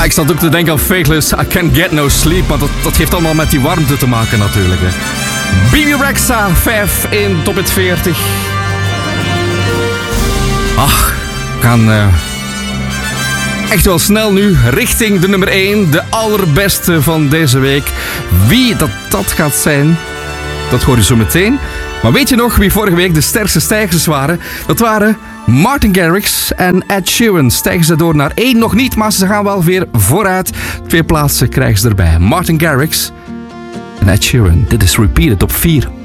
ik zat ook te denken aan Faithless, I Can't Get No Sleep. Maar dat heeft allemaal met die warmte te maken natuurlijk. Hè. Bebe Rexha, 5 in Top Hit 40. Ach, we gaan echt wel snel nu richting de nummer 1. De allerbeste van deze week. Wie dat gaat zijn, dat hoor je zo meteen. Maar weet je nog wie vorige week de sterkste stijgers waren? Dat waren Martin Garrix en Ed Sheeran. Stijgen ze door naar 1 nog niet, maar ze gaan wel weer vooruit. 2 plaatsen krijgen ze erbij. Martin Garrix en Ed Sheeran. Dit is Repeated op 4.